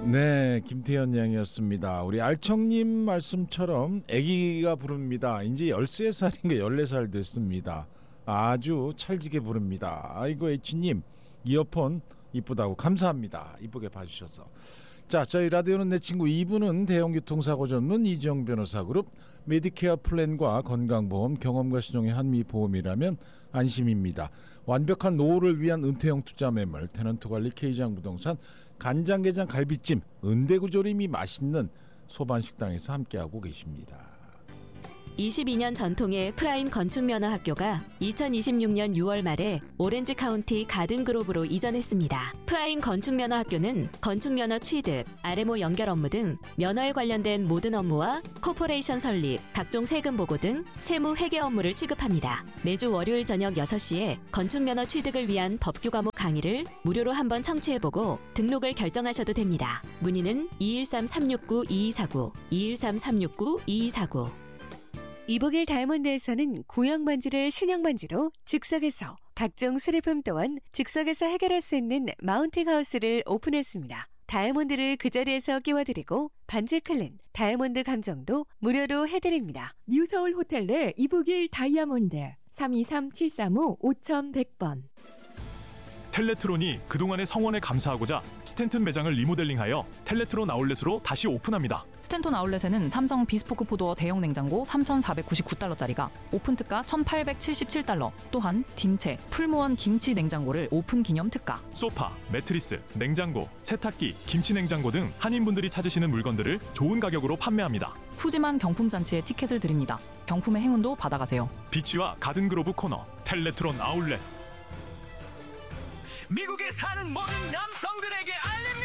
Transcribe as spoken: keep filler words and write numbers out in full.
네, 김태현 양이었습니다. 우리 알청님 말씀처럼 아기가 부릅니다. 이제 열세 살인가 열네 살 됐습니다. 아주 찰지게 부릅니다. 아이고 H님 이어폰 이쁘다고 감사합니다. 이쁘게 봐주셔서. 자, 저희 라디오는 내 친구 이 부는 대형교통사고 전문 이지영 변호사 그룹 메디케어 플랜과 건강보험 경험과 신용의 한미보험이라면 안심입니다. 완벽한 노후를 위한 은퇴형 투자 매물 테넌트관리 K장 부동산 간장게장 갈비찜 은대구조림이 맛있는 소반식당에서 함께하고 계십니다. 이십이 년 전통의 프라임 건축면허학교가 이천이십육 년 유월 말에 오렌지 카운티 가든그로브로 이전했습니다. 프라임 건축면허학교는 건축면허 취득, 알엠오 연결 업무 등 면허에 관련된 모든 업무와 코퍼레이션 설립, 각종 세금 보고 등 세무 회계 업무를 취급합니다. 매주 월요일 저녁 여섯 시에 건축면허 취득을 위한 법규 과목 강의를 무료로 한번 청취해보고 등록을 결정하셔도 됩니다. 문의는 이일삼 삼육구 이이사구, 이일삼 삼육구 이이사구. 이보길 다이아몬드에서는 구형 반지를 신형 반지로 즉석에서, 각종 수리품 또한 즉석에서 해결할 수 있는 마운팅 하우스를 오픈했습니다. 다이아몬드를 그 자리에서 끼워드리고 반지 클린, 다이아몬드 감정도 무료로 해드립니다. 뉴서울 호텔 내 이보길 다이아몬드 삼이삼 칠삼오 오천백 번. 텔레트론이 그동안의 성원에 감사하고자 스탠튼 매장을 리모델링하여 텔레트론 아울렛으로 다시 오픈합니다. 스탠톤 아울렛에는 삼성 비스포크 포도어 대형 냉장고 삼천사백구십구 달러짜리가 오픈 특가 천팔백칠십칠 달러, 또한 딤체, 풀무원 김치 냉장고를 오픈 기념 특가, 소파, 매트리스, 냉장고, 세탁기, 김치 냉장고 등 한인분들이 찾으시는 물건들을 좋은 가격으로 판매합니다. 푸짐한 경품 잔치에 티켓을 드립니다. 경품의 행운도 받아가세요. 비치와 가든그로브 코너 텔레트론 아울렛. 미국에 사는 모든 남성들에게